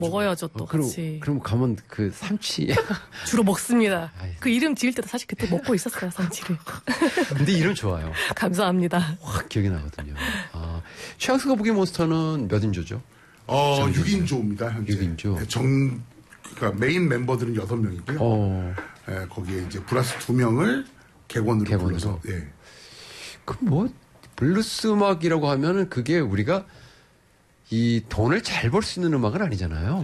먹어야죠, 또 같이. 그럼 가면 그 삼치. 주로 먹습니다. 아이. 그 이름 지을 때도 사실 그때 먹고 있었어요, 삼치를. 근데 이름 좋아요. 감사합니다. 확 기억이 나거든요. 아, 최양수가 보기 몬스터는 몇 인조죠? 6인조입니다, 현재. 6인조. 그러니까 메인 멤버들은 6명이고요. 예, 거기에 이제 플러스 2명을 객원으로 불러서. 예. 그럼 뭐, 블루스 음악이라고 하면은 그게 우리가 이 돈을 잘 벌 수 있는 음악은 아니잖아요.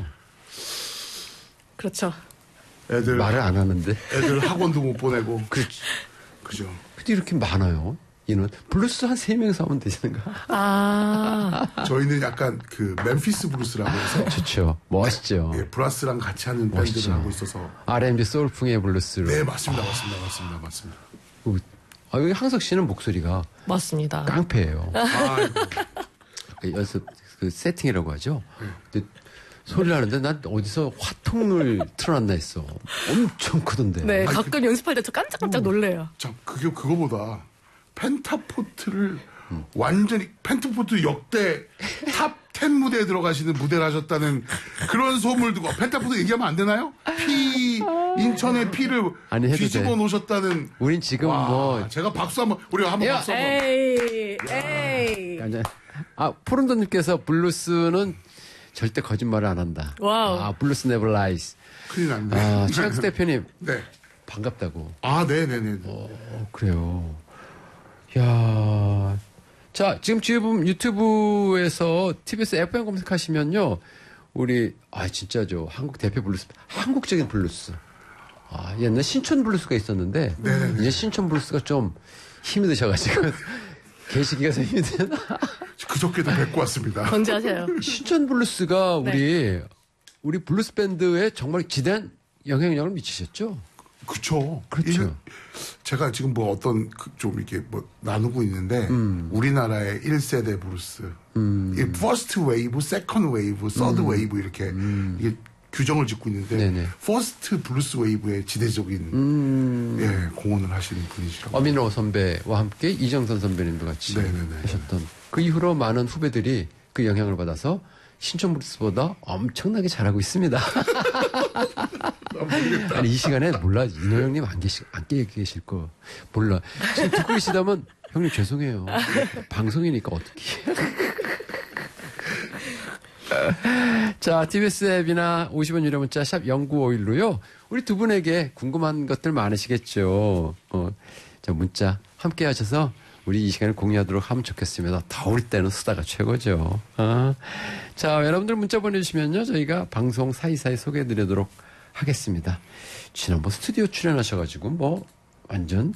그렇죠. 애들. 말을 안 하는데. 애들 학원도 못 보내고. 그렇죠. 그죠. 근데 이렇게 많아요. 이는 블루스 한 3명이서 하면 되잖아요. 저희는 약간 그 멤피스 블루스라고 해서 좋죠. 멋있죠. 예, 브라스랑 같이 하는 밴드를 하고 있어서 R&B 소울풍의 블루스로. 네, 맞습니다. 여기 항석 씨는 목소리가 맞습니다. 깡패예요. 연습 그 세팅이라고 하죠. 근데 소리를 하는데 난 어디서 화통을 틀어놨나 했어. 엄청 크던데. 네, 가끔 연습할 때 저 깜짝깜짝 놀래요. 참 그거보다 펜타포트를 완전히 펜타포트 역대 탑 10 무대에 들어가시는 무대를 하셨다는 그런 소문을 듣고 펜타포트 얘기하면 안 되나요? 인천의 피를 뒤집어 놓으셨다는. 우린 지금 제가 박수 한번 우리가 한번 박수 한번. 에이. 푸른돈님께서 블루스는 절대 거짓말을 안 한다. 와우. 블루스 네버 라이스. 큰일 났네. 최양수 대표님. 네. 반갑다고. 네네네. 그래요. 야. 자, 지금 유튜브에서 TBS FM 검색하시면요. 우리, 진짜죠. 한국 대표 블루스, 한국적인 블루스. 옛날 신촌 블루스가 있었는데, 네네네. 이제 신촌 블루스가 좀 힘이 드셔가지고, 계시기가 좀 힘이 드나? 그저께도 뵙고 왔습니다. 건재하세요. 신촌 블루스가 우리 블루스 밴드에 정말 지대한 영향력을 미치셨죠? 그렇죠. 제가 지금 좀 이렇게 나누고 있는데 우리나라의 1세대 블루스, 퍼스트 웨이브, 세컨드 웨이브, 서드 웨이브 이렇게 이게 규정을 짓고 있는데 퍼스트 블루스 웨이브의 지대적인 공헌을 하시는 분이시라고. 어민호 선배와 함께 이정선 선배님도 같이 하셨던 그 이후로 많은 후배들이 그 영향을 받아서 신촌 블루스보다 엄청나게 잘하고 있습니다. 아니, 이 시간에 몰라. 인호 형님 안 계실 거 몰라. 지금 듣고 계시다면 형님 죄송해요. 방송이니까 어떻게. 자, TBS 앱이나 50원 유료 문자 샵 0951로요. 우리 두 분에게 궁금한 것들 많으시겠죠. 자, 문자 함께 하셔서 우리 이 시간을 공유하도록 하면 좋겠습니다. 더울 때는 수다가 최고죠. 자, 여러분들 문자 보내주시면요. 저희가 방송 사이사이 소개해드리도록 하겠습니다. 지난번 스튜디오 출연하셔가지고 완전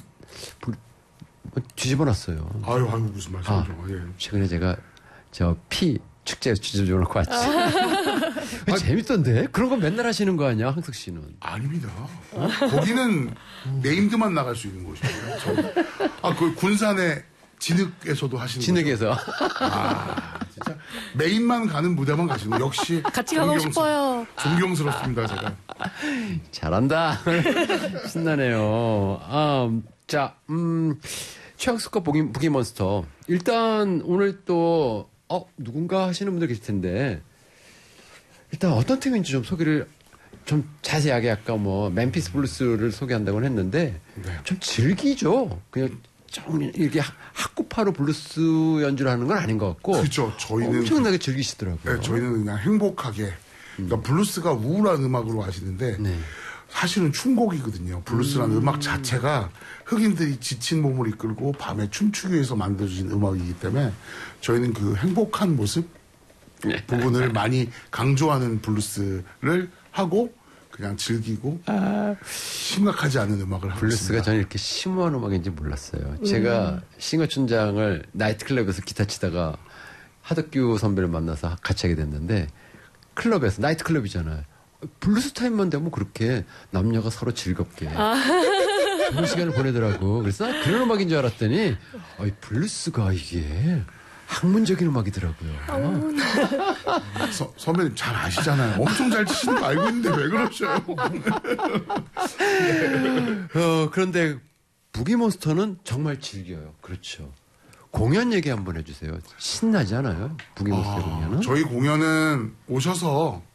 뒤집어 놨어요. 아유, 무슨 말씀이죠. 최근에 제가 축제에서 뒤집어 놓고 왔지. 재밌던데? 그런 거 맨날 하시는 거 아니야, 항석 씨는? 아닙니다. 거기는 네임드만 나갈 수 있는 곳이에요. 그 군산의 진흙에서도 하시는 진흙에서. 진짜 메인만 가는 무대만 가시는 거. 역시 같이 가고 싶어요. 존경스럽습니다, 제가. 잘한다. 신나네요. 자, 최양수과 부기몬스터. 일단 오늘 또 누군가 하시는 분들 계실 텐데 일단 어떤 팀인지 좀 소개를 좀 자세하게 아까 멤피스 블루스를 소개한다고 했는데 좀 즐기죠. 그냥 좀 이렇게 학구파로 블루스 연주를 하는 건 아닌 것 같고. 그렇죠. 저희는 엄청나게 즐기시더라고요. 네, 저희는 그냥 행복하게. 그러니까 블루스가 우울한 음악으로 하시는데 사실은 춤곡이거든요. 블루스라는 음악 자체가 흑인들이 지친 몸을 이끌고 밤에 춤추기 위해서 만들어진 음악이기 때문에 저희는 그 행복한 모습 부분을 많이 강조하는 블루스를 하고 그냥 즐기고 심각하지 않은 음악을 하고 블루스가 있습니다. 저는 이렇게 심오한 음악인지 몰랐어요. 제가 싱어춘장을 나이트클럽에서 기타 치다가 하덕규 선배를 만나서 같이 하게 됐는데 클럽에서 나이트클럽이잖아요. 블루스 타임만 되면 그렇게 남녀가 서로 즐겁게 좋은 시간을 보내더라고. 그래서 그런 음악인 줄 알았더니 블루스가 이게 학문적인 음악이더라고요. 선배님 잘 아시잖아요. 엄청 잘 치시는 거 알고 있는데 왜 그러셔요? 그런데 부기몬스터는 정말 즐겨요. 그렇죠. 공연 얘기 한번 해주세요. 신나지 않아요? 부기몬스터 공연은? 저희 공연은 오셔서